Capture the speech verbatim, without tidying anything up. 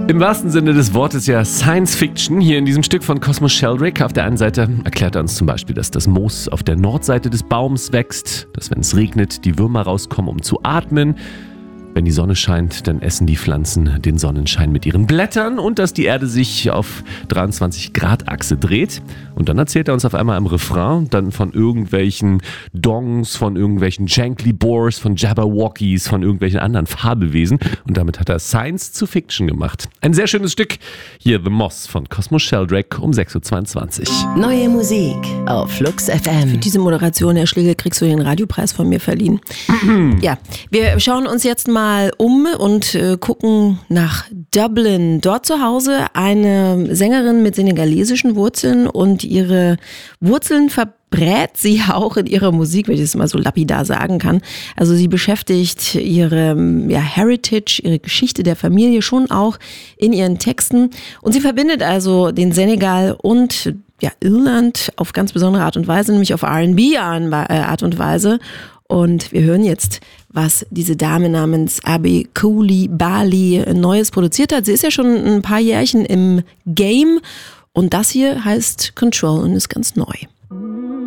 Im wahrsten Sinne des Wortes ja Science Fiction. Hier in diesem Stück von Cosmo Sheldrake. Auf der einen Seite erklärt er uns zum Beispiel, dass das Moos auf der Nordseite des Baums wächst, dass wenn es regnet, die Würmer rauskommen, um zu atmen. Wenn die Sonne scheint, dann essen die Pflanzen den Sonnenschein mit ihren Blättern und dass die Erde sich auf dreiundzwanzig Grad Achse dreht. Und dann erzählt er uns auf einmal im Refrain dann von irgendwelchen Dongs, von irgendwelchen Shankly Boars, von Jabberwockies, von irgendwelchen anderen Fabelwesen. Und damit hat er Science zu Fiction gemacht. Ein sehr schönes Stück. Hier The Moss von Cosmo Sheldrake um sechs Uhr zweiundzwanzig. Neue Musik auf Flux F M. Für diese Moderation, Herr Schlegel, kriegst du den Radiopreis von mir verliehen. Ja, wir schauen uns jetzt mal um und äh, gucken nach Dublin. Dort zu Hause eine Sängerin mit senegalesischen Wurzeln und ihre Wurzeln verbrät sie auch in ihrer Musik, wenn ich das mal so lapidar sagen kann. Also sie beschäftigt ihre ja, Heritage, ihre Geschichte der Familie schon auch in ihren Texten und sie verbindet also den Senegal und ja, Irland auf ganz besondere Art und Weise, nämlich auf R and B Art und Weise. Und wir hören jetzt, was diese Dame namens Abbey Coulibaly Neues produziert hat. Sie ist ja schon ein paar Jährchen im Game und das hier heißt Control und ist ganz neu.